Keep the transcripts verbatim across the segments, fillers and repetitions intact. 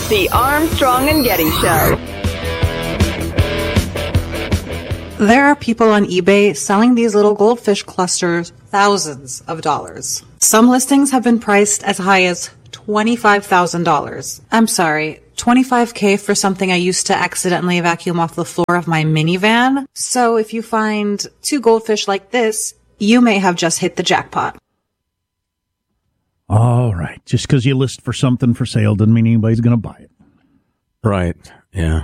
The Armstrong and Getty Show. There are people on eBay selling these little goldfish clusters thousands of dollars. Some listings have been priced as high as twenty-five thousand dollars. I'm sorry, twenty-five K for something I used to accidentally vacuum off the floor of my minivan. So if you find two goldfish like this, you may have just hit the jackpot. All right. Just because you list for something for sale doesn't mean anybody's going to buy it. Right. Yeah.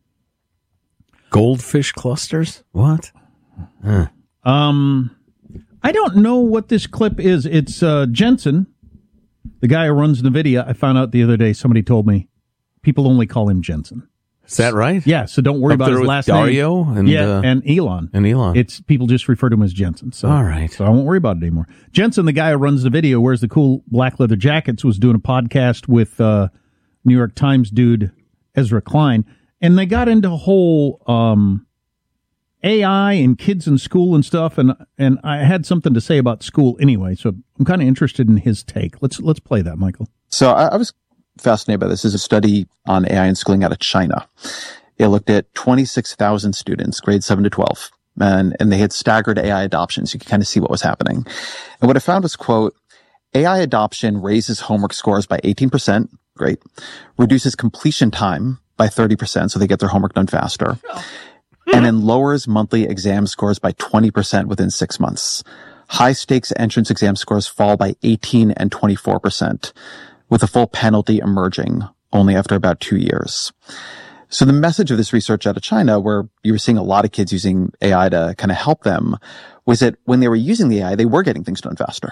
Goldfish clusters? What? Huh. Um, I don't know what this clip is. It's uh, Jensen, the guy who runs NVIDIA. I found out the other day, somebody told me people only call him Jensen. Is that right? Yeah, so don't worry Up about there his with last Dario name. and, yeah, uh, and Elon. And Elon. It's people just refer to him as Jensen. So, all right. So I won't worry about it anymore. Jensen, the guy who runs NVIDIA, wears the cool black leather jackets, was doing a podcast with uh, New York Times dude Ezra Klein, and they got into a whole um, A I and kids in school and stuff, and and I had something to say about school anyway, so I'm kind of interested in his take. Let's let's play that, Michael. So I, I was fascinated by this. This is a study on A I and schooling out of China. It looked at twenty-six thousand students, grades seven to twelve, and, and they had staggered A I adoption, so you could kind of see what was happening. And what I found was, quote, A I adoption raises homework scores by eighteen percent, great, reduces completion time by thirty percent, so they get their homework done faster, oh. and then lowers monthly exam scores by twenty percent within six months. High stakes entrance exam scores fall by eighteen and twenty-four percent, with a full penalty emerging only after about two years. So the message of this research out of China, where you were seeing a lot of kids using A I to kind of help them, was that when they were using the A I, they were getting things done faster.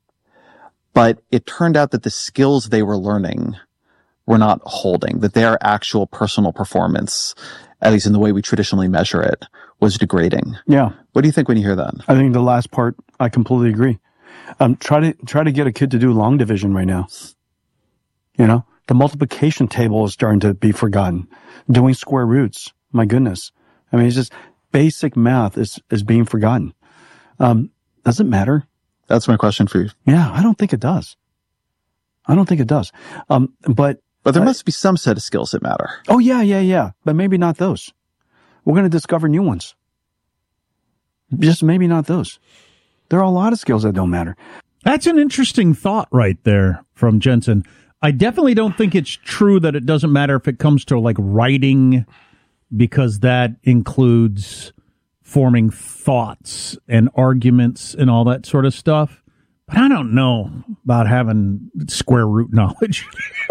But it turned out that the skills they were learning were not holding, that their actual personal performance, at least in the way we traditionally measure it, was degrading. Yeah. What do you think when you hear that? I think the last part, I completely agree. Um, try to, try to get a kid to do long division right now. You know, the multiplication table is starting to be forgotten. Doing square roots, my goodness. I mean, it's just basic math is, is being forgotten. Um, does it matter? That's my question for you. Yeah, I don't think it does. I don't think it does. Um, but But there uh, must be some set of skills that matter. Oh, yeah, yeah, yeah. But maybe not those. We're going to discover new ones. Just maybe not those. There are a lot of skills that don't matter. That's an interesting thought right there from Jensen. I definitely don't think it's true that it doesn't matter if it comes to like writing, because that includes forming thoughts and arguments and all that sort of stuff. But I don't know about having square root knowledge.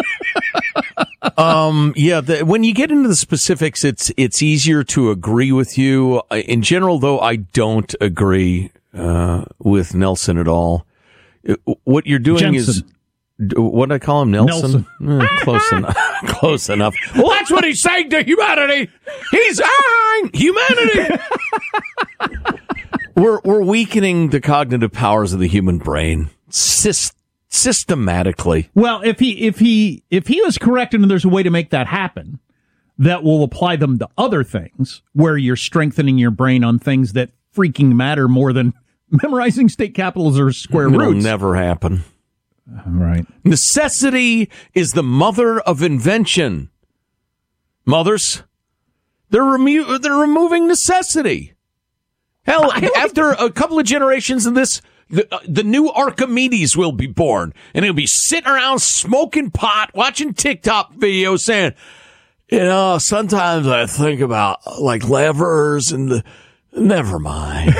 um, yeah, the, when you get into the specifics, it's it's easier to agree with you. In general, though, I don't agree uh, with Nelson at all. What you're doing Jensen. is... What did I call him? Nelson? Nelson. Eh, close enough. Close enough. Well, that's what he's saying to humanity. He's ah, humanity. we're we're weakening the cognitive powers of the human brain Syst- systematically. Well, if he if he if he was correct and there's a way to make that happen, that will apply them to other things where you're strengthening your brain on things that freaking matter more than memorizing state capitals or square It'll roots. Never happen. Right. Necessity is the mother of invention. Mothers, they're remo- they're removing necessity. Hell, after a couple of generations of this, the, uh, the new Archimedes will be born, and he'll be sitting around smoking pot, watching TikTok videos, saying, "You know, sometimes I think about like levers and the, never mind."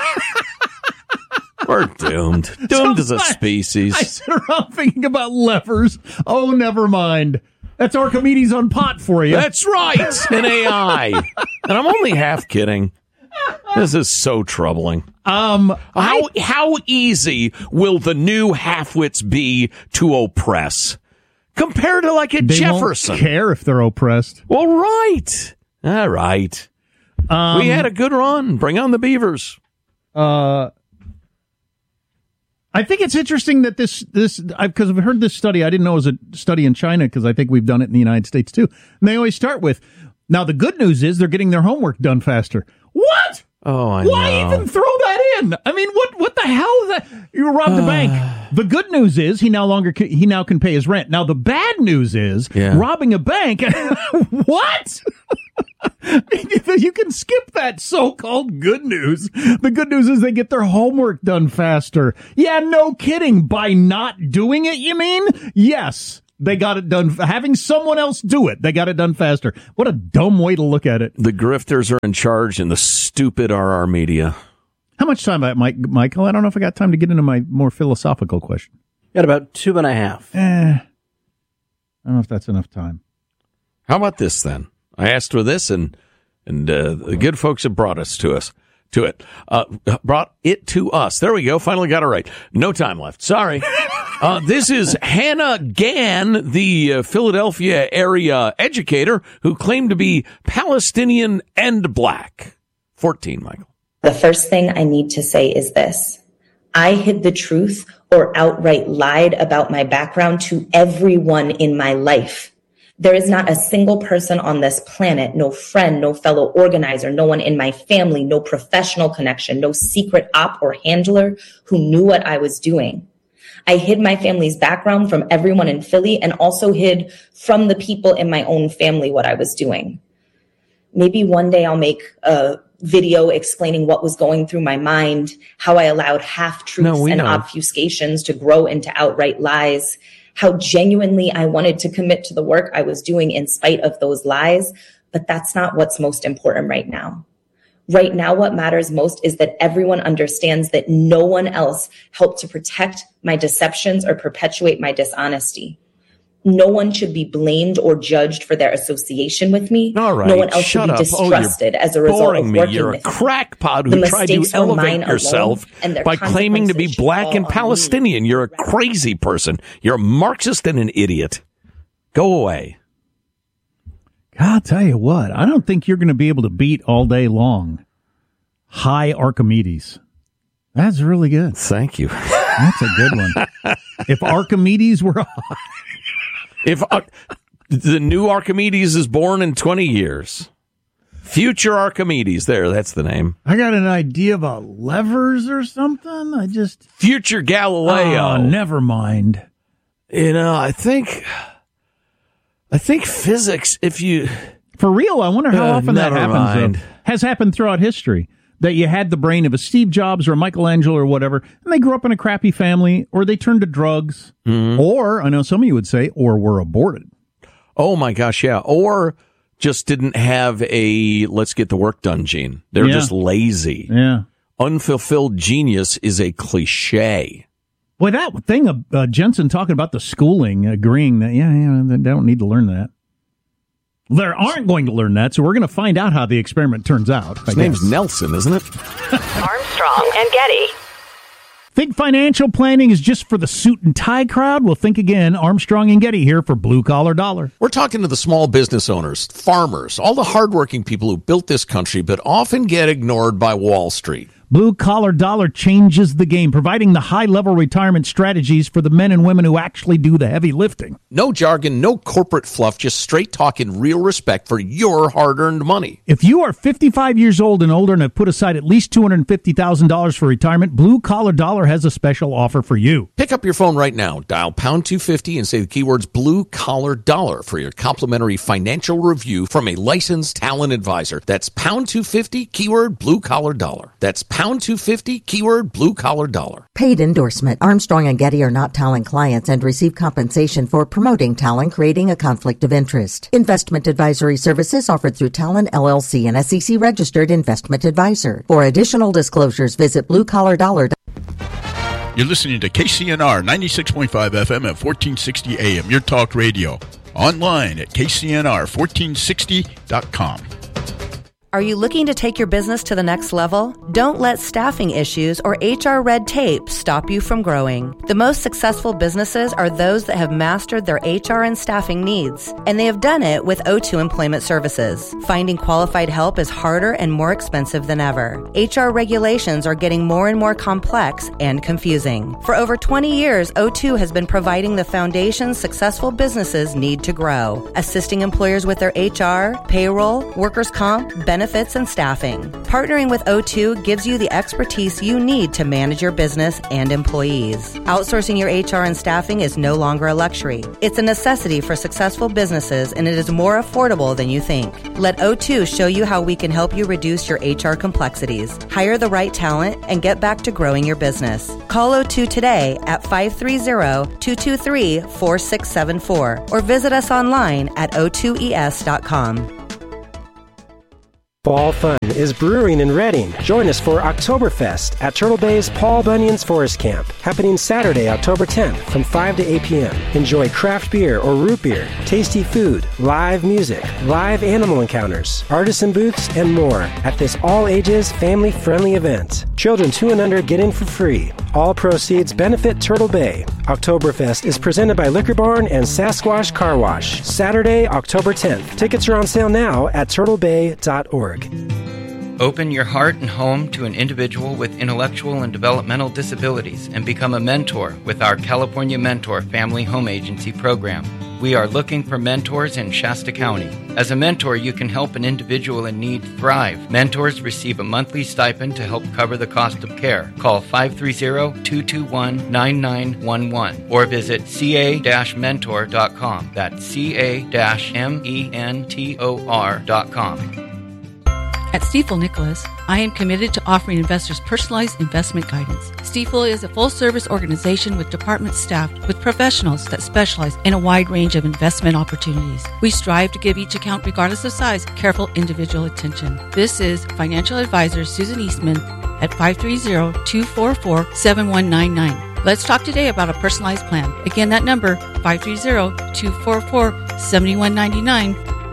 We're doomed. Doomed as a species. I sit around thinking about levers. Oh, never mind. That's Archimedes on pot for you. That's right. An A I. And I'm only half kidding. This is so troubling. Um, how I, how easy will the new halfwits be to oppress compared to like a they Jefferson? Won't care if they're oppressed. Well, right. All right. Um, we had a good run. Bring on the Beavers. Uh. I think it's interesting that this, this, because I've heard this study. I didn't know it was a study in China because I think we've done it in the United States too. And they always start with, now the good news is they're getting their homework done faster. What? Oh, I Why know. even throw that in? I mean, what what the hell is that? You robbed a bank. The good news is he no longer can, he now can pay his rent. Now the bad news is Yeah. robbing a bank. What? You can skip that so-called good news. The good news is they get their homework done faster. Yeah, no kidding. By not doing it, you mean? Yes. They got it done. Having someone else do it, they got it done faster. What a dumb way to look at it. The grifters are in charge and the stupid are our media. How much time, Mike, Michael? I don't know if I got time to get into my more philosophical question. Got about two and a half. Eh, I don't know if that's enough time. How about this then? I asked for this, and and uh, the good folks have brought us to us to it. Uh, brought it to us. There we go. Finally got it right. No time left. Sorry. Uh, this is Hannah Gann, the uh, Philadelphia area educator who claimed to be Palestinian and black. fourteen, Michael. The first thing I need to say is this. I hid the truth or outright lied about my background to everyone in my life. There is not a single person on this planet, no friend, no fellow organizer, no one in my family, no professional connection, no secret op or handler who knew what I was doing. I hid my family's background from everyone in Philly and also hid from the people in my own family what I was doing. Maybe one day I'll make a video explaining what was going through my mind, how I allowed half-truths No, we and know. obfuscations to grow into outright lies, how genuinely I wanted to commit to the work I was doing in spite of those lies. But that's not what's most important right now. Right now, what matters most is that everyone understands that no one else helped to protect my deceptions or perpetuate my dishonesty. No one should be blamed or judged for their association with me. All right, no one else shut should be up. Oh, distrusted you're as a result boring of me. working You're a with me. crackpot The who tried to mistakes were mine elevate alone, yourself and their by claiming to be consequences should black fall and on me. Palestinian. You're a crazy person. You're a Marxist and an idiot. Go away. I'll tell you what, I don't think you're going to be able to beat all day long High Archimedes. That's really good. Thank you. That's a good one. If Archimedes were If uh, the new Archimedes is born in twenty years, future Archimedes, there, that's the name. I got an idea about levers or something. I just Future Galileo. Oh, never mind. You know, I think, I think physics, if you, For real, I wonder how Uh, often that never happens. mind. Though. Has happened throughout history. That you had the brain of a Steve Jobs or a Michelangelo or whatever, and they grew up in a crappy family, or they turned to drugs, Mm-hmm. or, I know some of you would say, or were aborted. oh my gosh, yeah. Or just didn't have a let's get the work done gene. They're Yeah. just lazy. Yeah. Unfulfilled genius is a cliche. Boy, that thing of uh, Jensen talking about the schooling, agreeing that, yeah, yeah, they don't need to learn that. They aren't going to learn that, so we're going to find out how the experiment turns out. I His name's guess. Nelson, isn't it? Armstrong and Getty. Think financial planning is just for the suit and tie crowd? Well, think again. Armstrong and Getty here for Blue Collar Dollar. We're talking to the small business owners, farmers, all the hardworking people who built this country but often get ignored by Wall Street. Blue Collar Dollar changes the game, providing the high-level retirement strategies for the men and women who actually do the heavy lifting. No jargon, no corporate fluff, just straight talk and real respect for your hard-earned money. If you are fifty-five years old and older and have put aside at least two hundred fifty thousand dollars for retirement, Blue Collar Dollar has a special offer for you. Pick up your phone right now, dial pound two fifty and say the keywords Blue Collar Dollar for your complimentary financial review from a licensed talent advisor. That's pound two fifty, keyword Blue Collar Dollar. That's pound two fifty, keyword Blue Collar Dollar. Paid endorsement. Armstrong and Getty are not Talon clients and receive compensation for promoting Talon, creating a conflict of interest. Investment advisory services offered through Talon L L C, an S E C registered investment advisor. For additional disclosures, visit blue collar dollar dot com. You're listening to K C N R ninety-six point five F M at fourteen sixty A M, your talk radio. Online at K C N R fourteen sixty dot com. Are you looking to take your business to the next level? Don't let staffing issues or H R red tape stop you from growing. The most successful businesses are those that have mastered their H R and staffing needs, and they have done it with O two Employment Services. Finding qualified help is harder and more expensive than ever. H R regulations are getting more and more complex and confusing. For over twenty years, O two has been providing the foundation successful businesses need to grow, assisting employers with their H R, payroll, workers' comp, benefits, benefits, and staffing. Partnering with O two gives you the expertise you need to manage your business and employees. Outsourcing your H R and staffing is no longer a luxury. It's a necessity for successful businesses, and it is more affordable than you think. Let O two show you how we can help you reduce your H R complexities, hire the right talent, and get back to growing your business. Call O two today at five three zero, two two three, four six seven four or visit us online at o two e s dot com. Fall fun is brewing in Reading. Join us for Oktoberfest at Turtle Bay's Paul Bunyan's Forest Camp, happening Saturday, October tenth from five to eight p.m. Enjoy craft beer or root beer, tasty food, live music, live animal encounters, artisan booths, and more at this all-ages, family-friendly event. Children two and under get in for free. All proceeds benefit Turtle Bay. Oktoberfest is presented by Liquor Barn and Sasquatch Car Wash. Saturday, October tenth. Tickets are on sale now at turtle bay dot org. Open your heart and home to an individual with intellectual and developmental disabilities and become a mentor with our California Mentor Family Home Agency program. We are looking for mentors in Shasta County. As a mentor, you can help an individual in need thrive. Mentors receive a monthly stipend to help cover the cost of care. Call five three zero, two two one, nine nine one one or visit c a dash mentor dot com. That's c a dash mentor dot com. At Stifel Nicholas, I am committed to offering investors personalized investment guidance. Stifel is a full-service organization with departments staffed with professionals that specialize in a wide range of investment opportunities. We strive to give each account, regardless of size, careful individual attention. This is financial advisor Susan Eastman at five three zero, two four four, seven one nine nine. Let's talk today about a personalized plan. Again, that number, five three zero, two four four, seven one nine nine.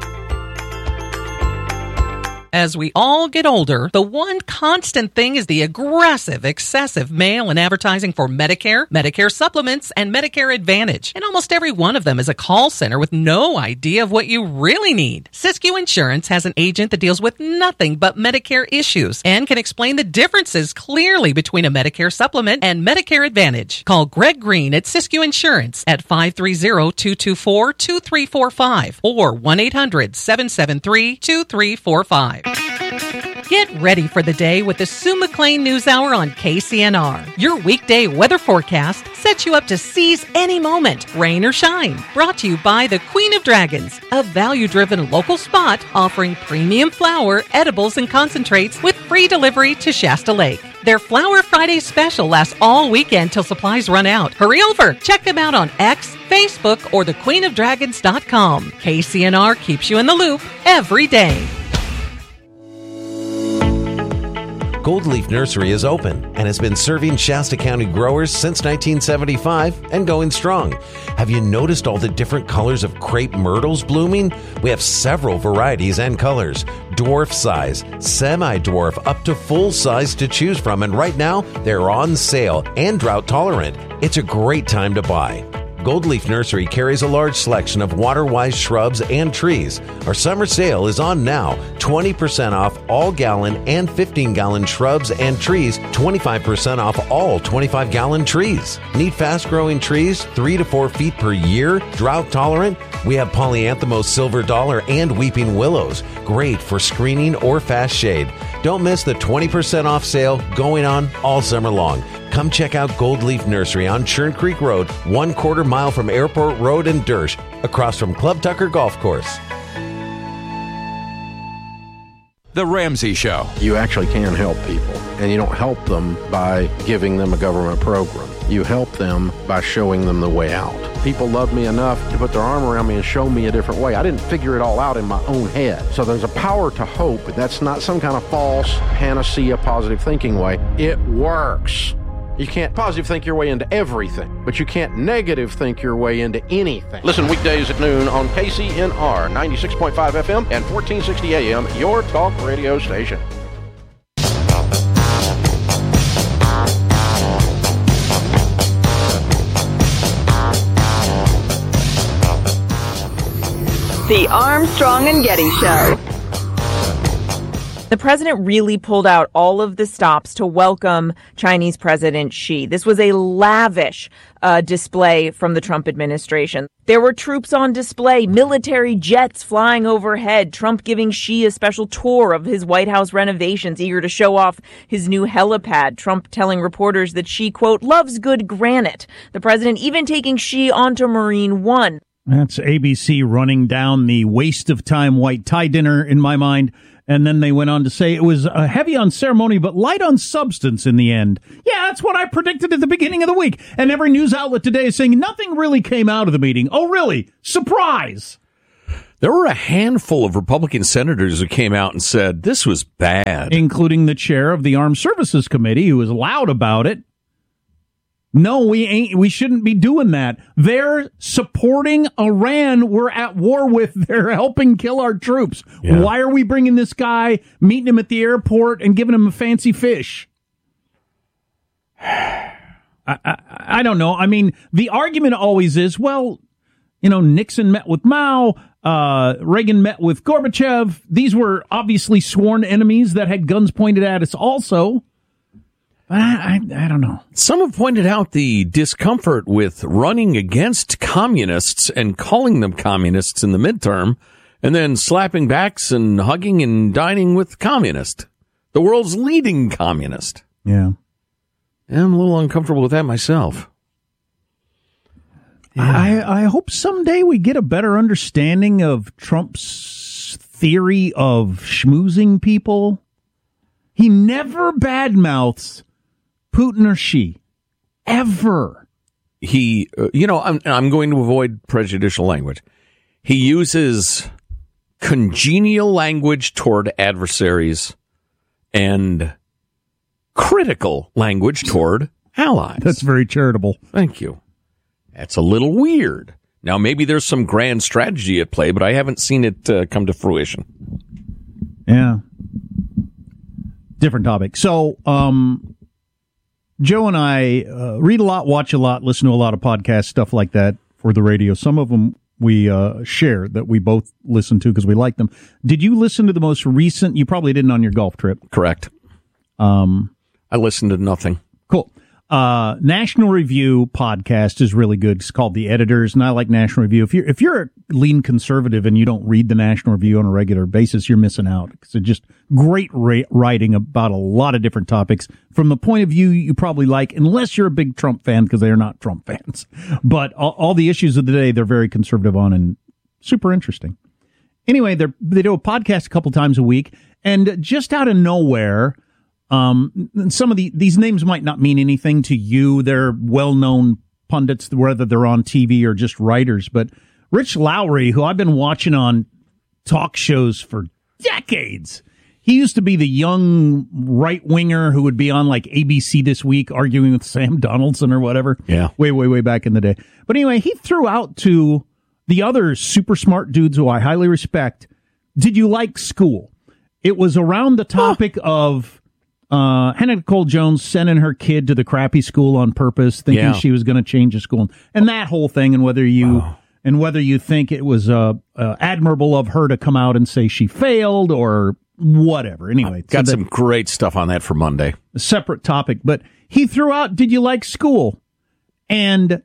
As we all get older, the one constant thing is the aggressive, excessive mail and advertising for Medicare, Medicare supplements, and Medicare Advantage. And almost every one of them is a call center with no idea of what you really need. Siskiyou Insurance has an agent that deals with nothing but Medicare issues and can explain the differences clearly between a Medicare supplement and Medicare Advantage. Call Greg Green at Siskiyou Insurance at five three zero, two two four, two three four five or one eight hundred, seven seven three, two three four five. Get ready for the day with the Sue McLean News Hour on K C N R. Your weekday weather forecast sets you up to seize any moment, rain or shine. Brought to you by the Queen of Dragons, a value-driven local spot offering premium flour, edibles, and concentrates with free delivery to Shasta Lake. Their Flower Friday special lasts all weekend till supplies run out. Hurry over. Check them out on X, Facebook, or the queen of dragons dot com. K C N R keeps you in the loop every day. Gold Leaf Nursery is open and has been serving Shasta County growers since nineteen seventy-five and going strong. Have you noticed all the different colors of crepe myrtles blooming? We have several varieties and colors. Dwarf size, semi-dwarf, up to full size to choose from. And right now, they're on sale and drought tolerant. It's a great time to buy. Gold Leaf Nursery carries a large selection of water-wise shrubs and trees. Our summer sale is on now. twenty percent off all gallon and fifteen gallon shrubs and trees. twenty-five percent off all twenty-five gallon trees. Need fast-growing trees, three to four feet per year, drought tolerant? We have Polyanthemos silver dollar and weeping willows. Great for screening or fast shade. Don't miss the twenty percent off sale going on all summer long. Come check out Gold Leaf Nursery on Churn Creek Road, one quarter mile from Airport Road in Dersh, across from Club Tucker Golf Course. The Ramsey Show. You actually can help people, and you don't help them by giving them a government program. You help them by showing them the way out. People love me enough to put their arm around me and show me a different way. I didn't figure it all out in my own head. So there's a power to hope, but that's not some kind of false panacea positive thinking way. It works. You can't positive think your way into everything, but you can't negative think your way into anything. Listen weekdays at noon on K C N R ninety-six point five F M and fourteen sixty A M, your talk radio station. The Armstrong and Getty Show. The president really pulled out all of the stops to welcome Chinese President Xi. This was a lavish uh, display from the Trump administration. There were troops on display, military jets flying overhead, Trump giving Xi a special tour of his White House renovations, eager to show off his new helipad. Trump telling reporters that Xi, quote, loves good granite. The president even taking Xi onto Marine One. That's A B C running down the waste of time white tie dinner in my mind. And then they went on to say it was uh, heavy on ceremony, but light on substance in the end. Yeah, that's what I predicted at the beginning of the week. And every news outlet today is saying nothing really came out of the meeting. Oh, really? Surprise! There were a handful of Republican senators who came out and said this was bad. Including the chair of the Armed Services Committee, who was loud about it. No, we ain't. We shouldn't be doing that. They're supporting Iran. We're at war with. They're helping kill our troops. Yeah. Why are we bringing this guy, meeting him at the airport, and giving him a fancy fish? I, I, I don't know. I mean, the argument always is, well, you know, Nixon met with Mao, uh, Reagan met with Gorbachev. These were obviously sworn enemies that had guns pointed at us also. But I, I, I don't know. Some have pointed out the discomfort with running against communists and calling them communists in the midterm, and then slapping backs and hugging and dining with communist, the world's leading communist. Yeah. And I'm a little uncomfortable with that myself. Yeah. I, I hope someday we get a better understanding of Trump's theory of schmoozing people. He never badmouths Putin or Xi, ever. He, uh, you know, I'm, I'm going to avoid prejudicial language. He uses congenial language toward adversaries and critical language toward allies. That's very charitable. Thank you. That's a little weird. Now, maybe there's some grand strategy at play, but I haven't seen it uh, come to fruition. Yeah. Different topic. So, um, Joe and I uh, read a lot, watch a lot, listen to a lot of podcasts, stuff like that for the radio. Some of them we uh, share that we both listen to because we like them. Did you listen to the most recent? You probably didn't on your golf trip. Correct. Um, I listened to nothing. Cool. Uh, National Review podcast is really good. It's called The Editors, and I like National Review. If you're, if you're a lean conservative and you don't read the National Review on a regular basis, you're missing out. It's just great ra- writing about a lot of different topics from the point of view you probably like, unless you're a big Trump fan, because they're not Trump fans. But all, all the issues of the day, they're very conservative on and super interesting. Anyway, they they do a podcast a couple times a week, and just out of nowhere, Um, some of the, these names might not mean anything to you. They're well-known pundits, whether they're on T V or just writers. But Rich Lowry, who I've been watching on talk shows for decades, he used to be the young right-winger who would be on like A B C This Week arguing with Sam Donaldson or whatever. Yeah. Way, way, way back in the day. But anyway, he threw out to the other super smart dudes who I highly respect, did you like school? It was around the topic oh. of Uh, Hannah Nicole Jones sending her kid to the crappy school on purpose, thinking yeah. she was going to change the school, and that whole thing, and whether you oh. and whether you think it was uh, uh, admirable of her to come out and say she failed or whatever. Anyway, I've got so some great stuff on that for Monday. A separate topic, but he threw out, "Did you like school?" And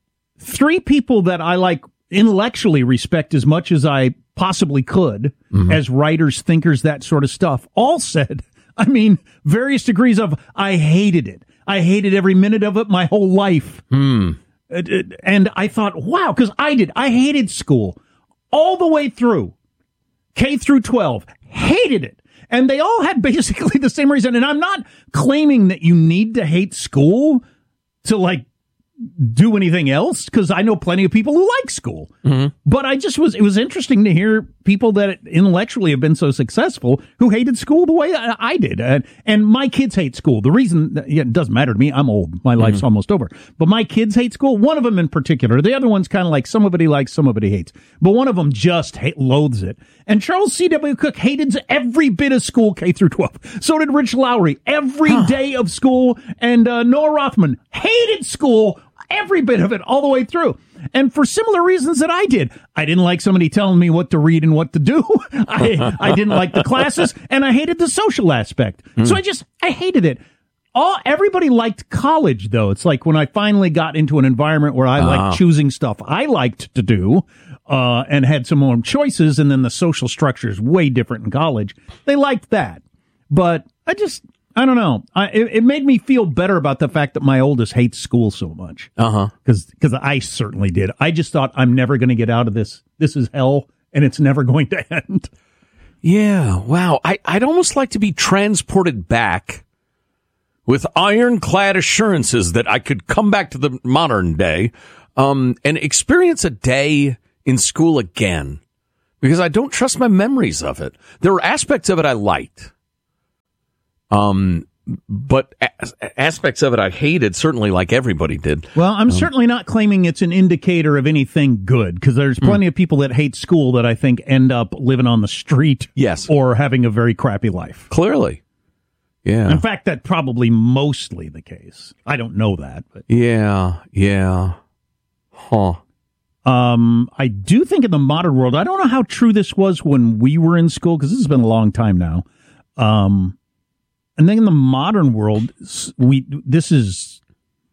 three people that I like intellectually respect as much as I possibly could, mm-hmm. as writers, thinkers, that sort of stuff, all said. I mean, various degrees of, I hated it. I hated every minute of it my whole life. Hmm. And I thought, wow, because I did. I hated school all the way through. K through twelve. Hated it. And they all had basically the same reason. And I'm not claiming that you need to hate school to, like, do anything else, because I know plenty of people who like school. Mm-hmm. But I just was, it was interesting to hear people that intellectually have been so successful who hated school the way I, I did. And, and my kids hate school. The reason, that, yeah, it doesn't matter to me. I'm old. My life's mm-hmm. almost over. But my kids hate school. One of them in particular. The other one's kind of like some of it he likes, some of it he hates. But one of them just hate, loathes it. And Charles C W. Cook hated every bit of school K through twelve. So did Rich Lowry. Every huh. day of school. And uh, Noah Rothman hated school. Every bit of it, all the way through. and for similar reasons that I did. I didn't like somebody telling me what to read and what to do. I, I didn't like the classes, and I hated the social aspect. Mm. So I just, I hated it. All everybody liked college, though. It's like when I finally got into an environment where I uh. liked choosing stuff I liked to do, uh, and had some more choices, and then the social structure is way different in college. They liked that. But I just, I don't know. I, it, it made me feel better about the fact that my oldest hates school so much. Uh-huh. Because because I certainly did. I just thought, I'm never going to get out of this. This is hell, and it's never going to end. Yeah, wow. I, I'd almost like to be transported back with ironclad assurances that I could come back to the modern day um, and experience a day in school again, because I don't trust my memories of it. There were aspects of it I liked, um, but a- aspects of it I hated, certainly, like everybody did. Well, I'm um, certainly not claiming it's an indicator of anything good, because there's plenty mm. of people that hate school that I think end up living on the street, yes, or having a very crappy life. Clearly. Yeah. In fact, that's probably mostly the case. I don't know that, but yeah, yeah. Huh. Um, I do think in the modern world, I don't know how true this was when we were in school, because this has been a long time now. Um, and then in the modern world, we this is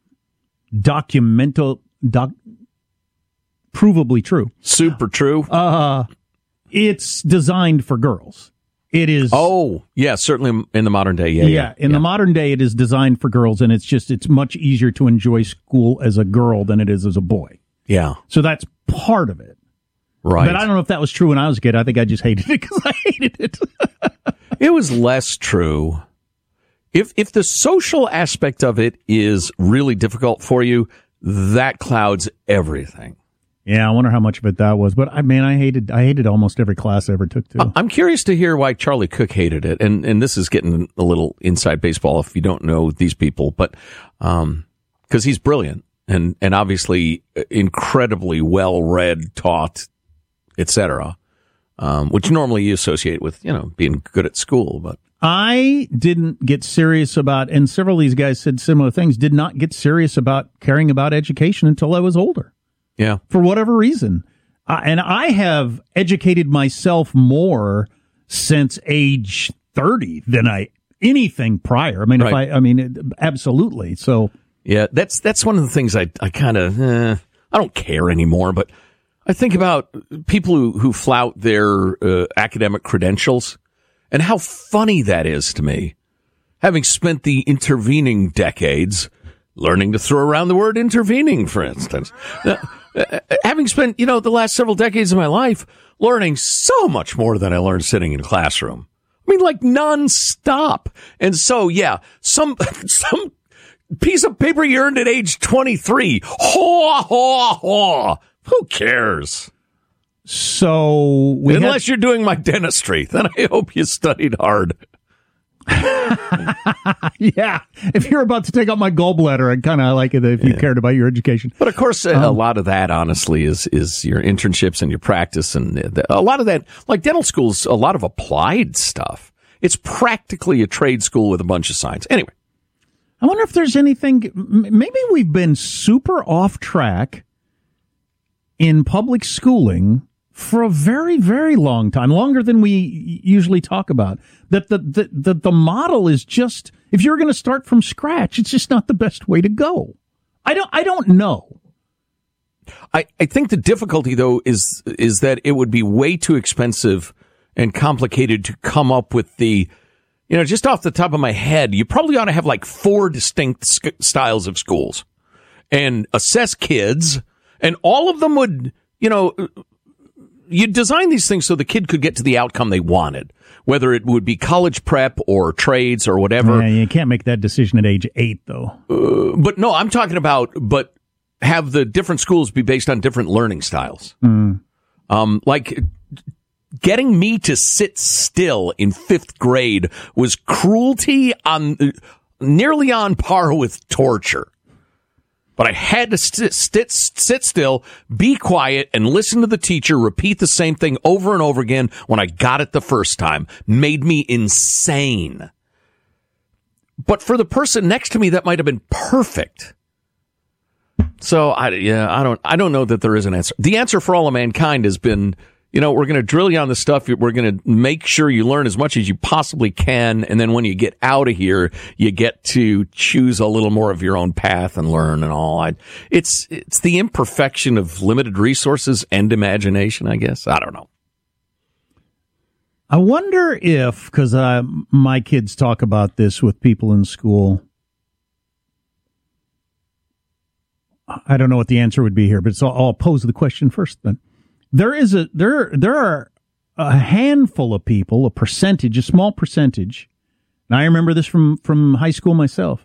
documental, doc, provably true. Super true. Uh, it's designed for girls. It is. Oh, yeah, certainly in the modern day. Yeah, yeah. yeah in yeah. the modern day, it is designed for girls, and it's just, it's much easier to enjoy school as a girl than it is as a boy. Yeah. So that's part of it. Right. But I don't know if that was true when I was a kid. I think I just hated it because I hated it. It was less true. If if the social aspect of it is really difficult for you, that clouds everything. Yeah, I wonder how much of it that was. But I mean, I hated I hated almost every class I ever took too. I'm curious to hear why Charlie Cook hated it, and and this is getting a little inside baseball if you don't know these people, but um, because he's brilliant and and obviously incredibly well read, taught, et cetera, um, which normally you associate with you know being good at school, but. I didn't get serious about, and several of these guys said similar things, did not get serious about caring about education until I was older. Yeah. For whatever reason. Uh, and I have educated myself more since age thirty than I, anything prior. I mean, right. if I, I mean, it, absolutely. So. Yeah, that's, that's one of the things I, I kind of, eh, I don't care anymore, but I think about people who, who flout their uh, academic credentials. And how funny that is to me, having spent the intervening decades learning to throw around the word intervening, for instance. Uh, uh, having spent, you know, the last several decades of my life learning so much more than I learned sitting in a classroom. I mean, like nonstop. And so, yeah, some some piece of paper you earned at age twenty-three. Haw, haw, haw. Who cares? So we unless had, you're doing my dentistry, then I hope you studied hard. Yeah, if you're about to take out my gallbladder, I'd kind of like it if you yeah. cared about your education. But of course, um, a lot of that, honestly, is is your internships and your practice, and the, a lot of that, like dental schools, a lot of applied stuff. It's practically a trade school with a bunch of signs. Anyway, I wonder if there's anything. Maybe we've been super off track in public schooling for a very, very long time, longer than we usually talk about. That the the the, the model is just, if you're going to start from scratch, it's just not the best way to go. I don't I don't know. I, I think the difficulty though is is that it would be way too expensive and complicated to come up with the, you know, just off the top of my head, you probably ought to have like four distinct sc- styles of schools and assess kids, and all of them would, you know, you design these things so the kid could get to the outcome they wanted, whether it would be college prep or trades or whatever. Yeah, you can't make that decision at age eight, though. Uh, but no, I'm talking about, but have the different schools be based on different learning styles. Mm. Um, like getting me to sit still in fifth grade was cruelty on nearly on par with torture. But I had to sit, sit, sit still, be quiet, and listen to the teacher repeat the same thing over and over again when I got it the first time. Made me insane. But for the person next to me, that might have been perfect. So I yeah I don't I don't know that there is an answer. The answer for all of mankind has been, you know, we're going to drill you on the stuff. We're going to make sure you learn as much as you possibly can, and then when you get out of here, you get to choose a little more of your own path and learn and all. I, it's it's the imperfection of limited resources and imagination, I guess. I don't know. I wonder if, because uh, my kids talk about this with people in school. I don't know what the answer would be here, but so I'll pose the question first then. There is a there there are a handful of people, a percentage, a small percentage, and I remember this from, from high school myself.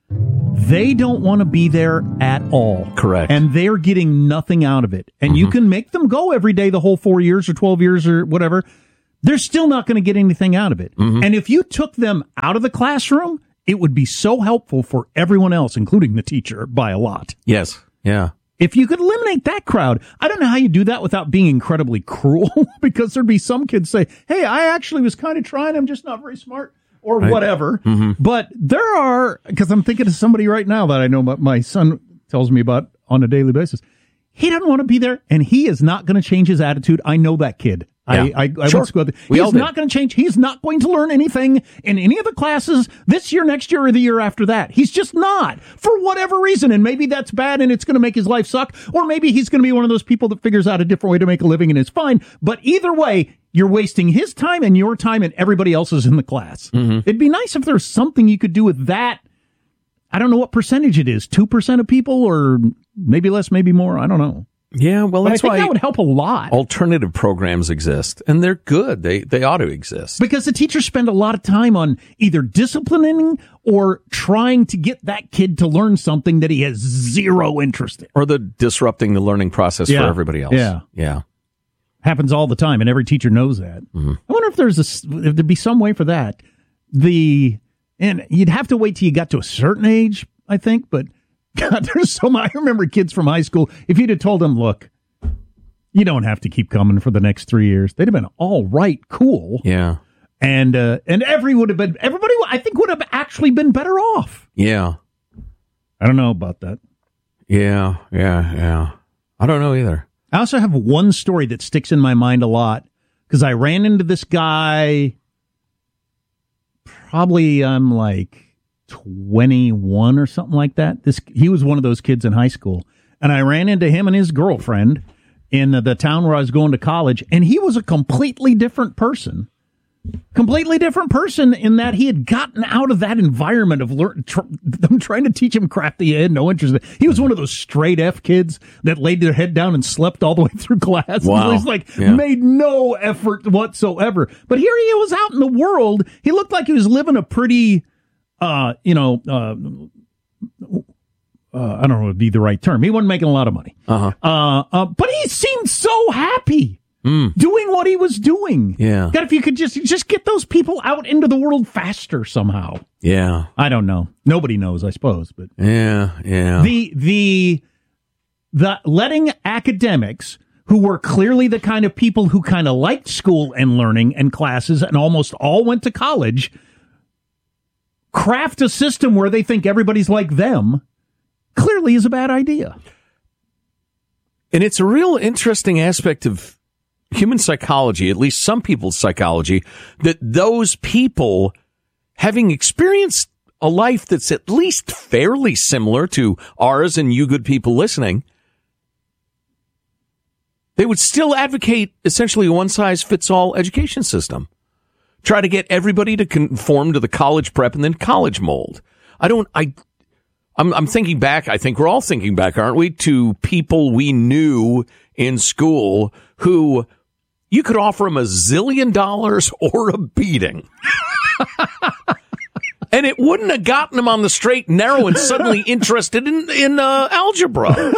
They don't want to be there at all. Correct. And they're getting nothing out of it. And mm-hmm. you can make them go every day the whole four years or twelve years or whatever. They're still not going to get anything out of it. Mm-hmm. And if you took them out of the classroom, it would be so helpful for everyone else, including the teacher, by a lot. Yes. Yeah. If you could eliminate that crowd, I don't know how you do that without being incredibly cruel, because there'd be some kids say, hey, I actually was kind of trying, I'm just not very smart, or right. whatever. Mm-hmm. But there are, because I'm thinking of somebody right now that I know my, my son tells me about on a daily basis. He doesn't want to be there, and he is not going to change his attitude. I know that kid. Yeah. I, I, I sure. went to go there. He's not going to change. He's not going to learn anything in any of the classes this year, next year, or the year after that. He's just not, for whatever reason. And maybe that's bad and it's going to make his life suck. Or maybe he's going to be one of those people that figures out a different way to make a living and it's fine. But either way, you're wasting his time and your time and everybody else's in the class. Mm-hmm. It'd be nice if there's something you could do with that. I don't know what percentage it is, two percent of people, or maybe less, maybe more. I don't know. Yeah, well, but that's I think why that would help a lot. Alternative programs exist, and they're good. They they ought to exist. Because the teachers spend a lot of time on either disciplining or trying to get that kid to learn something that he has zero interest in. Or the disrupting the learning process yeah. for everybody else. Yeah. Yeah. Happens all the time, and every teacher knows that. Mm-hmm. I wonder if there's a, if there'd be some way for that. The And you'd have to wait till you got to a certain age, I think, but God, there's so much. I remember kids from high school, if you'd have told them, look, you don't have to keep coming for the next three years, they'd have been all right, cool. Yeah. And uh, and every would have been, everybody, I think, would have actually been better off. Yeah. I don't know about that. Yeah, yeah, yeah. I don't know either. I also have one story that sticks in my mind a lot, because I ran into this guy, probably I'm like twenty-one or something like that. This he was one of those kids in high school, and I ran into him and his girlfriend in the, the town where I was going to college, and he was a completely different person. Completely different person in that he had gotten out of that environment of learn, tr- them trying to teach him crap that he had no interest in. He was one of those straight F kids that laid their head down and slept all the way through class. Wow. He's like, yeah. made no effort whatsoever. But here he was out in the world. He looked like he was living a pretty, uh, you know, uh, uh, I don't know what would be the right term. He wasn't making a lot of money. Uh-huh. Uh, uh, but he seemed so happy. Mm. Doing what he was doing. Yeah. God, if you could just just get those people out into the world faster somehow. Yeah. I don't know. Nobody knows, I suppose, but yeah, yeah. The the the letting academics who were clearly the kind of people who kind of liked school and learning and classes and almost all went to college, craft a system where they think everybody's like them, clearly is a bad idea. And it's a real interesting aspect of human psychology, at least some people's psychology, that those people, having experienced a life that's at least fairly similar to ours and you good people listening, they would still advocate essentially a one-size-fits-all education system. Try to get everybody to conform to the college prep and then college mold. I don't, I, I'm, I'm thinking back, I think we're all thinking back, aren't we, to people we knew in school who you could offer them a zillion dollars or a beating. And it wouldn't have gotten them on the straight and narrow and suddenly interested in, in uh, algebra.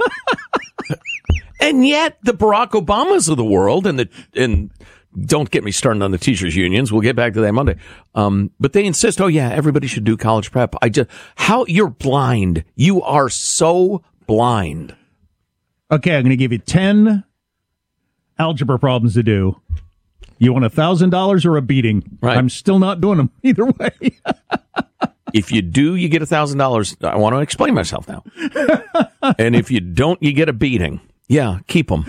And yet the Barack Obamas of the world and the, and don't get me started on the teachers unions. We'll get back to that Monday. Um, but they insist, oh yeah, everybody should do college prep. I just, how you're blind. You are so blind. Okay. I'm going to give you ten algebra problems to do. You want a thousand dollars or a beating? Right. I'm still not doing them either way. If you do, you get a thousand dollars. I want to explain myself now. And if you don't, you get a beating. Yeah, keep them.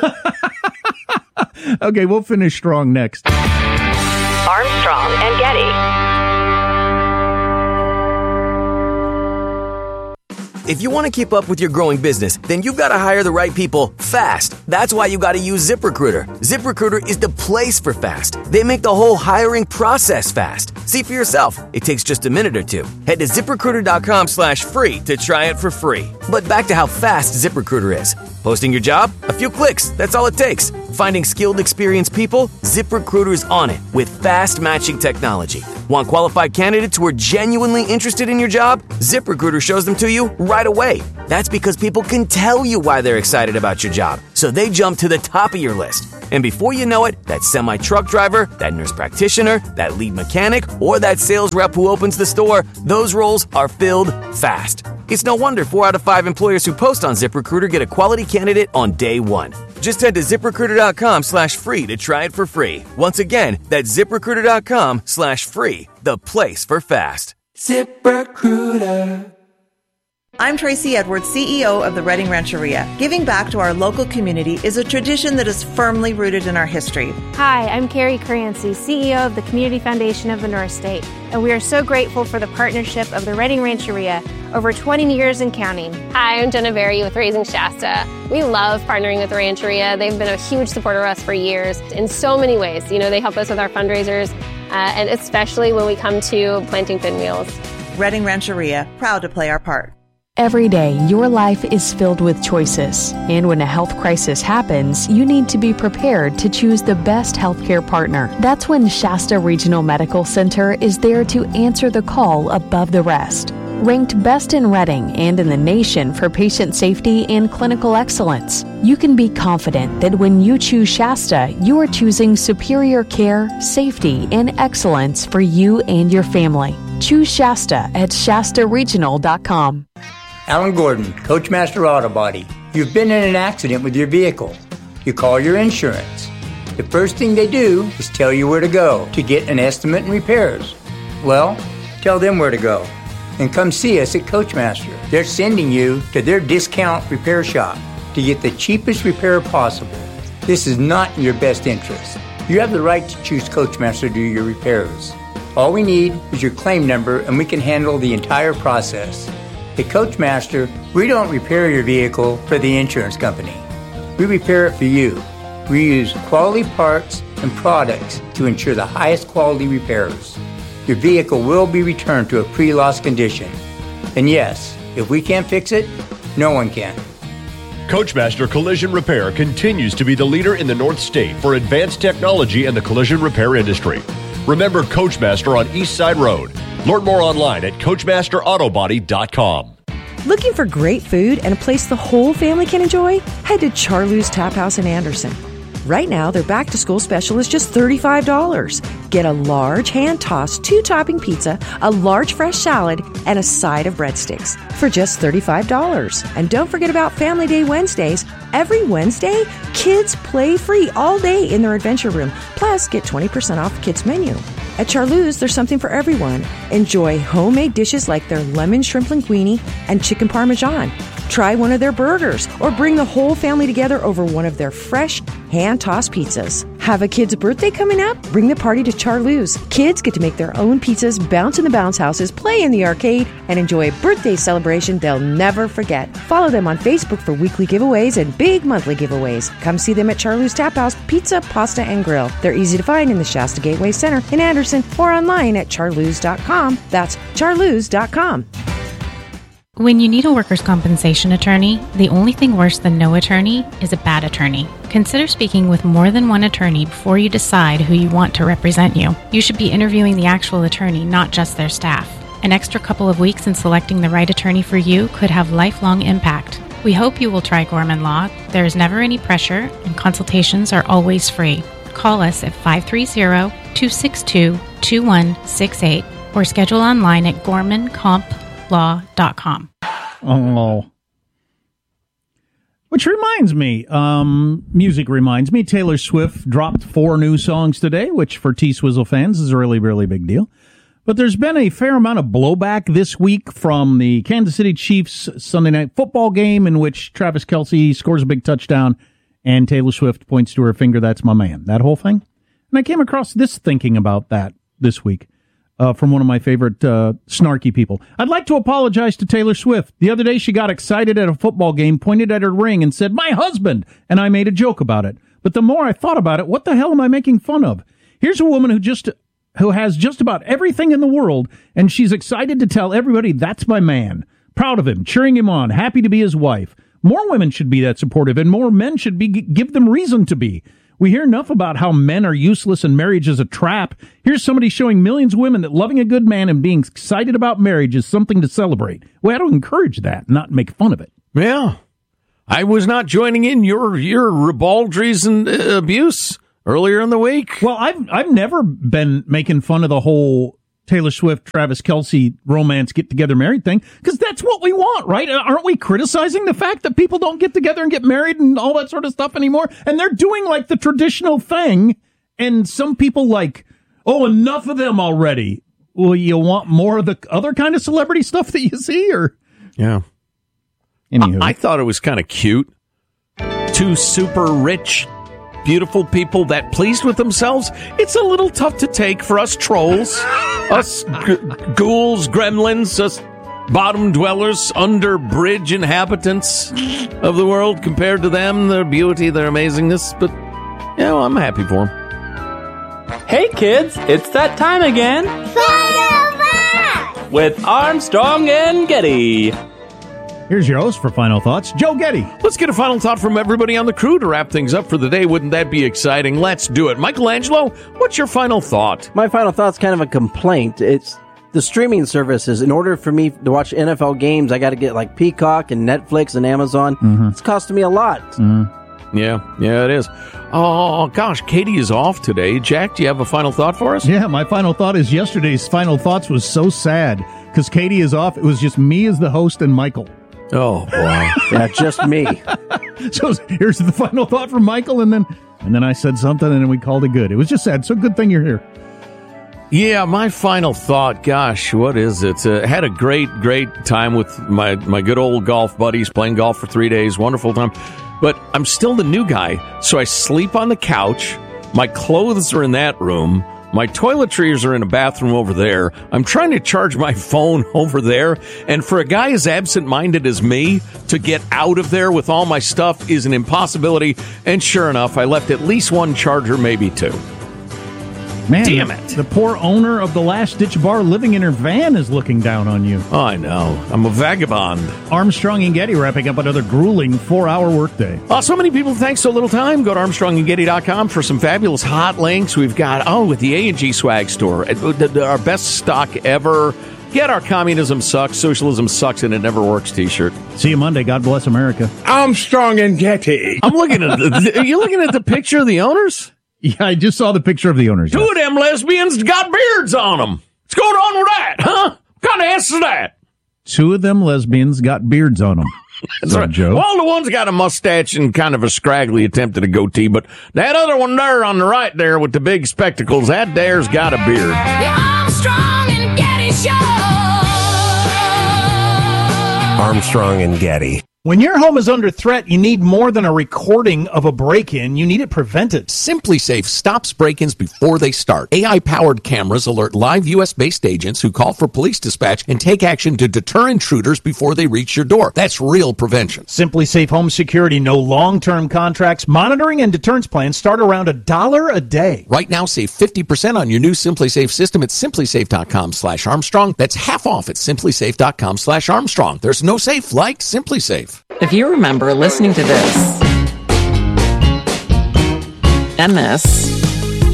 Okay, we'll finish strong next. Armstrong and Getty. If you want to keep up with your growing business, then you've got to hire the right people fast. That's why you got to use ZipRecruiter. ZipRecruiter is the place for fast. They make the whole hiring process fast. See for yourself. It takes just a minute or two. Head to ZipRecruiter.com slash free to try it for free. But back to how fast ZipRecruiter is. Posting your job? A few clicks. That's all it takes. Finding skilled, experienced people? ZipRecruiter's on it with fast matching technology. Want qualified candidates who are genuinely interested in your job? ZipRecruiter shows them to you right away. That's because people can tell you why they're excited about your job, so they jump to the top of your list. And before you know it, that semi-truck driver, that nurse practitioner, that lead mechanic, or that sales rep who opens the store, those roles are filled fast. It's no wonder four out of five employers who post on ZipRecruiter get a quality candidate on day one. Just head to ZipRecruiter.com slash free to try it for free. Once again, that's ZipRecruiter.com slash free, the place for fast. ZipRecruiter. I'm Tracy Edwards, C E O of the Redding Rancheria. Giving back to our local community is a tradition that is firmly rooted in our history. Hi, I'm Carrie Crancy, C E O of the Community Foundation of the North State, and we are so grateful for the partnership of the Redding Rancheria over twenty years and counting. Hi, I'm Jenna Berry with Raising Shasta. We love partnering with the Rancheria. They've been a huge supporter of us for years in so many ways. You know, they help us with our fundraisers, uh, and especially when we come to planting pinwheels. Redding Rancheria, proud to play our part. Every day, your life is filled with choices. And when a health crisis happens, you need to be prepared to choose the best healthcare partner. That's when Shasta Regional Medical Center is there to answer the call above the rest. Ranked best in Redding and in the nation for patient safety and clinical excellence, you can be confident that when you choose Shasta, you are choosing superior care, safety, and excellence for you and your family. Choose Shasta at Shasta Regional dot com. Alan Gordon, Coachmaster Auto Body. You've been in an accident with your vehicle. You call your insurance. The first thing they do is tell you where to go to get an estimate and repairs. Well, tell them where to go and come see us at Coachmaster. They're sending you to their discount repair shop to get the cheapest repair possible. This is not in your best interest. You have the right to choose Coachmaster to do your repairs. All we need is your claim number and we can handle the entire process. At Coachmaster, we don't repair your vehicle for the insurance company. We repair it for you. We use quality parts and products to ensure the highest quality repairs. Your vehicle will be returned to a pre-loss condition. And yes, if we can't fix it, no one can. Coachmaster Collision Repair continues to be the leader in the North State for advanced technology in the collision repair industry. Remember Coachmaster on East Side Road. Learn more online at Coachmaster Auto Body dot com. Looking for great food and a place the whole family can enjoy? Head to Charloo's Tap House in Anderson. Right now, their back-to-school special is just thirty-five dollars. Get a large hand-tossed two-topping pizza, a large fresh salad, and a side of breadsticks for just thirty-five dollars. And don't forget about Family Day Wednesdays. Every Wednesday, kids play free all day in their adventure room. Plus, get twenty percent off the kids' menu. At Charloo's, there's something for everyone. Enjoy homemade dishes like their lemon shrimp linguine and chicken parmesan. Try one of their burgers or bring the whole family together over one of their fresh hand-tossed pizzas. Have a kid's birthday coming up? Bring the party to Charloo's. Kids get to make their own pizzas, bounce in the bounce houses, play in the arcade, and enjoy a birthday celebration they'll never forget. Follow them on Facebook for weekly giveaways and big monthly giveaways. Come see them at Charloo's Tap House Pizza, Pasta, and Grill. They're easy to find in the Shasta Gateway Center in Anderson or online at charloos dot com. That's charloos dot com. When you need a workers' compensation attorney, the only thing worse than no attorney is a bad attorney. Consider speaking with more than one attorney before you decide who you want to represent you. You should be interviewing the actual attorney, not just their staff. An extra couple of weeks in selecting the right attorney for you could have lifelong impact. We hope you will try Gorman Law. There is never any pressure, and consultations are always free. Call us at five three zero, two six two, two one six eight or schedule online at gorman comp law dot com. Oh. Which reminds me, um, music reminds me, Taylor Swift dropped four new songs today, which for T-Swizzle fans is a really, really big deal. But there's been a fair amount of blowback this week from the Kansas City Chiefs Sunday night football game in which Travis Kelce scores a big touchdown and Taylor Swift points to her finger, that's my man. That whole thing. And I came across this thinking about that this week uh, from one of my favorite uh, snarky people. I'd like to apologize to Taylor Swift. The other day she got excited at a football game, pointed at her ring and said, "My husband," and I made a joke about it. But the more I thought about it, what the hell am I making fun of? Here's a woman who just... who has just about everything in the world, and she's excited to tell everybody, that's my man. Proud of him, cheering him on, happy to be his wife. More women should be that supportive, and more men should be give them reason to be. We hear enough about how men are useless and marriage is a trap. Here's somebody showing millions of women that loving a good man and being excited about marriage is something to celebrate. We ought to encourage that, not make fun of it. Yeah. I was not joining in your, your ribaldries and uh, abuse earlier in the week. Well, I've I've never been making fun of the whole Taylor Swift, Travis Kelce romance get together married thing, because that's what we want, right? Aren't we criticizing the fact that people don't get together and get married and all that sort of stuff anymore? And they're doing like the traditional thing, and some people like, oh, enough of them already. Well, you want more of the other kind of celebrity stuff that you see, or yeah. Anywho, I, I thought it was kind of cute. Two super rich, beautiful people that pleased with themselves. It's a little tough to take for us trolls, us g- ghouls, gremlins, us bottom dwellers, under bridge inhabitants of the world. Compared to them, their beauty, their amazingness. But yeah, well, I'm happy for them. Hey kids, it's that time again. With Armstrong and Getty. Here's your host for Final Thoughts, Joe Getty. Let's get a final thought from everybody on the crew to wrap things up for the day. Wouldn't that be exciting? Let's do it. Michelangelo, what's your final thought? My final thought's kind of a complaint. It's the streaming services. In order for me to watch N F L games, I got to get like Peacock and Netflix and Amazon. Mm-hmm. It's costing me a lot. Mm-hmm. Yeah, yeah, it is. Oh, gosh, Katie is off today. Jack, do you have a final thought for us? Yeah, my final thought is yesterday's Final Thoughts was so sad because Katie is off. It was just me as the host and Michael. Oh, boy. Yeah, just me. So here's the final thought from Michael, and then and then I said something, and then we called it good. It was just sad. So good thing you're here. Yeah, my final thought, gosh, what is it? Uh, had a great, great time with my, my good old golf buddies, playing golf for three days. Wonderful time. But I'm still the new guy, so I sleep on the couch. My clothes are in that room. My toiletries are in a bathroom over there. I'm trying to charge my phone over there. And for a guy as absent-minded as me, to get out of there with all my stuff is an impossibility. And sure enough, I left at least one charger, maybe two. Man, damn the, it. The poor owner of the Last Ditch Bar living in her van is looking down on you. Oh, I know. I'm a vagabond. Armstrong and Getty wrapping up another grueling four-hour workday. Oh, so many people, thanks so little time. Go to armstrong and getty dot com for some fabulous hot links. We've got, oh, with the A and G swag store, our best stock ever. Get our Communism Sucks, Socialism Sucks, and It Never Works t-shirt. See you Monday. God bless America. Armstrong and Getty. I'm looking at the, are you looking at the picture of the owners? Yeah, I just saw the picture of the owners. Two yes. of them lesbians got beards on them. What's going on with that, huh? What kind of ass is that? Two of them lesbians got beards on them. That's right, Joe. Well, the one's got a mustache and kind of a scraggly attempt at a goatee, but that other one there on the right there with the big spectacles, that there's got a beard. The Armstrong and Getty Show. Armstrong and Getty. When your home is under threat, you need more than a recording of a break-in. You need it prevented. SimpliSafe stops break-ins before they start. A I-powered cameras alert live U S-based agents who call for police dispatch and take action to deter intruders before they reach your door. That's real prevention. SimpliSafe Home Security, no long-term contracts. Monitoring and deterrence plans start around a dollar a day. Right now, save fifty percent on your new SimpliSafe system at SimpliSafe.com slash Armstrong. That's half off at SimpliSafe.com slash Armstrong. There's no safe like SimpliSafe. If you remember listening to this, and this,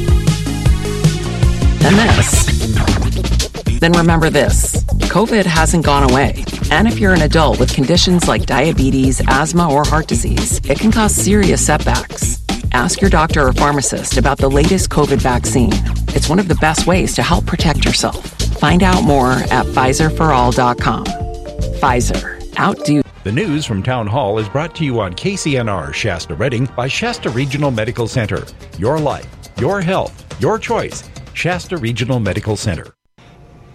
and this, then remember this. COVID hasn't gone away. And if you're an adult with conditions like diabetes, asthma, or heart disease, it can cause serious setbacks. Ask your doctor or pharmacist about the latest COVID vaccine. It's one of the best ways to help protect yourself. Find out more at Pfizer for all dot com. Pfizer. Outdo. The news from Town Hall is brought to you on K C N R Shasta Redding by Shasta Regional Medical Center. Your life, your health, your choice. Shasta Regional Medical Center.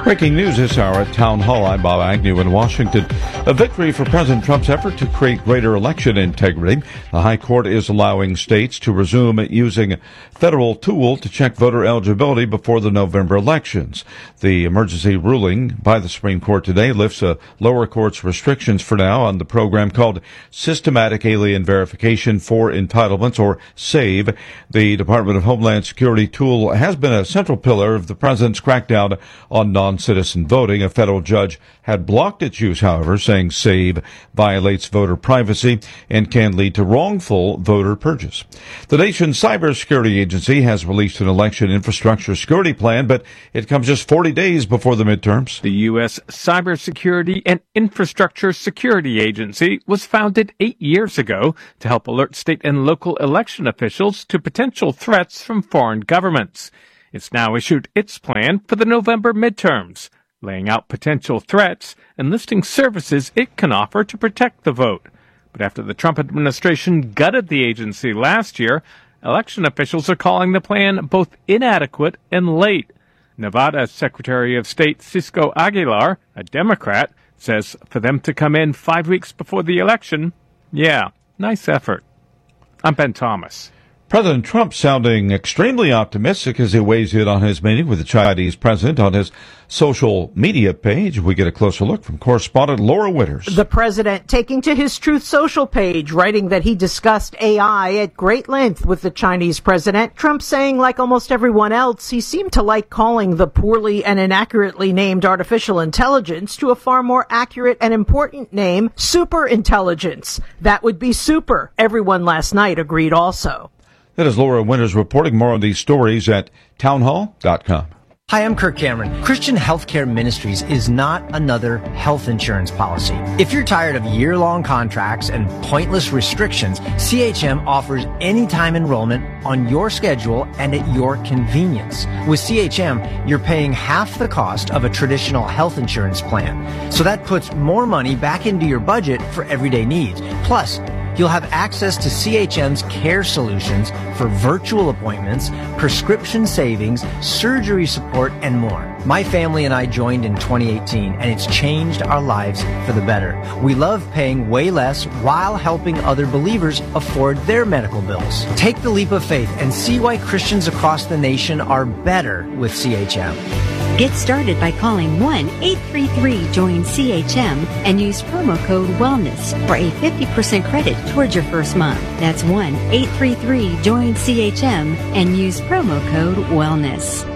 Breaking news this hour at Town Hall. I'm Bob Agnew in Washington. A victory for President Trump's effort to create greater election integrity. The High Court is allowing states to resume using a federal tool to check voter eligibility before the November elections. The emergency ruling by the Supreme Court today lifts a lower court's restrictions for now on the program called Systematic Alien Verification for Entitlements, or SAVE. The Department of Homeland Security tool has been a central pillar of the president's crackdown on non citizen voting. A federal judge had blocked its use, however, saying SAVE violates voter privacy and can lead to wrongful voter purges. The nation's cybersecurity agency has released an election infrastructure security plan, but it comes just forty days before the midterms. The U S Cybersecurity and Infrastructure Security Agency was founded eight years ago to help alert state and local election officials to potential threats from foreign governments. It's now issued its plan for the November midterms, laying out potential threats and listing services it can offer to protect the vote. But after the Trump administration gutted the agency last year, election officials are calling the plan both inadequate and late. Nevada Secretary of State Cisco Aguilar, a Democrat, says for them to come in five weeks before the election, yeah, nice effort. I'm Ben Thomas. President Trump sounding extremely optimistic as he weighs in on his meeting with the Chinese president on his social media page. We get a closer look from correspondent Laura Winters. The president taking to his Truth Social page, writing that he discussed A I at great length with the Chinese president. Trump saying, like almost everyone else, he seemed to like calling the poorly and inaccurately named artificial intelligence to a far more accurate and important name, super intelligence. That would be super. Everyone last night agreed also. That is Laura Winters reporting. More on these stories at townhall dot com. Hi, I'm Kirk Cameron. Christian Healthcare Ministries is not another health insurance policy. If you're tired of year-long contracts and pointless restrictions, C H M offers anytime enrollment on your schedule and at your convenience. With C H M, you're paying half the cost of a traditional health insurance plan. So that puts more money back into your budget for everyday needs. Plus, you'll have access to C H M's care solutions for virtual appointments, prescription savings, surgery support, and more. My family and I joined in twenty eighteen, and it's changed our lives for the better. We love paying way less while helping other believers afford their medical bills. Take the leap of faith and see why Christians across the nation are better with C H M. Get started by calling one eight three three join C H M and use promo code WELLNESS for a fifty percent credit towards your first month. That's one eight three three join C H M and use promo code WELLNESS.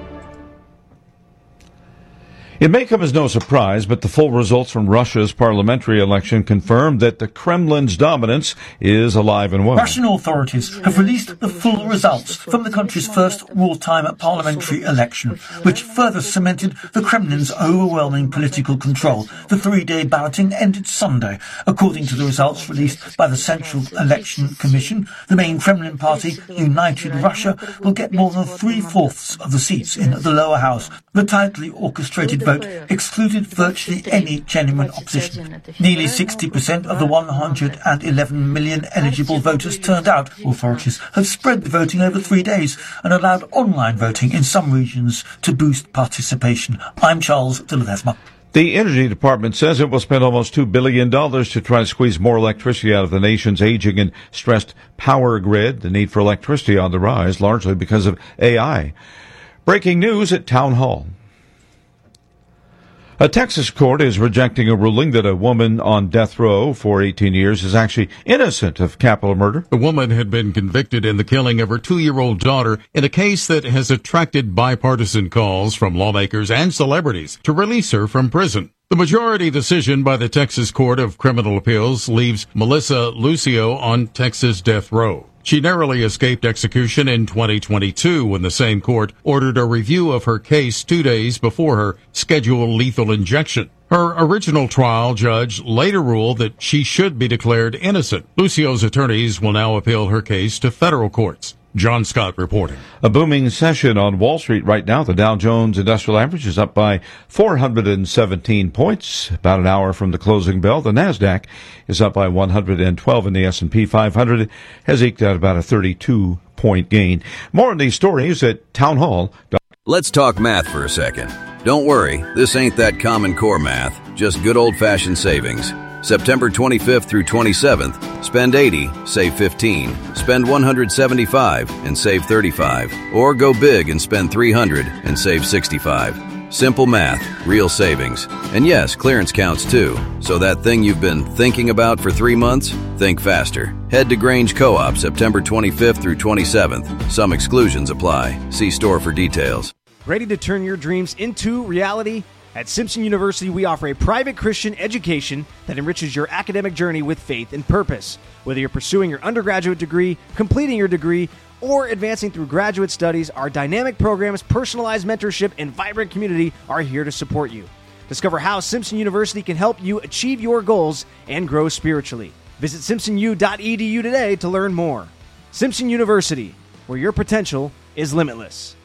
It may come as no surprise, but the full results from Russia's parliamentary election confirmed that the Kremlin's dominance is alive and well. Russian authorities have released the full results from the country's first wartime parliamentary election, which further cemented the Kremlin's overwhelming political control. The three-day balloting ended Sunday. According to the results released by the Central Election Commission, the main Kremlin party, United Russia, will get more than three-fourths of the seats in the lower house. The tightly orchestrated vote excluded virtually any genuine opposition. Nearly sixty percent of the one hundred eleven million eligible voters turned out. Authorities have spread the voting over three days and allowed online voting in some regions to boost participation. I'm Charles de Ledesma. The Energy Department says it will spend almost two billion dollars to try to squeeze more electricity out of the nation's aging and stressed power grid. The need for electricity on the rise, largely because of A I. Breaking news at Town Hall. A Texas court is rejecting a ruling that a woman on death row for eighteen years is actually innocent of capital murder. The woman had been convicted in the killing of her two-year-old daughter in a case that has attracted bipartisan calls from lawmakers and celebrities to release her from prison. The majority decision by the Texas Court of Criminal Appeals leaves Melissa Lucio on Texas death row. She narrowly escaped execution in twenty twenty-two when the same court ordered a review of her case two days before her scheduled lethal injection. Her original trial judge later ruled that she should be declared innocent. Lucio's attorneys will now appeal her case to federal courts. John Scott reporting. A booming session on Wall Street right now. The Dow Jones Industrial Average is up by four hundred seventeen points, about an hour from the closing bell. The NASDAQ is up by one hundred twelve, and the S and P five hundred has eked out about a thirty-two point gain. More on these stories at townhall. Let's talk math for a second. Don't worry, this ain't that Common Core math, just good old-fashioned savings. September twenty-fifth through twenty-seventh, spend eighty, save fifteen. Spend one hundred seventy-five and save thirty-five. Or go big and spend three hundred and save sixty-five. Simple math, real savings. And yes, clearance counts too. So that thing you've been thinking about for three months? Think faster. Head to Grange Co-op September twenty-fifth through twenty-seventh. Some exclusions apply. See store for details. Ready to turn your dreams into reality? At Simpson University, we offer a private Christian education that enriches your academic journey with faith and purpose. Whether you're pursuing your undergraduate degree, completing your degree, or advancing through graduate studies, our dynamic programs, personalized mentorship, and vibrant community are here to support you. Discover how Simpson University can help you achieve your goals and grow spiritually. Visit simpson u dot e d u today to learn more. Simpson University, where your potential is limitless.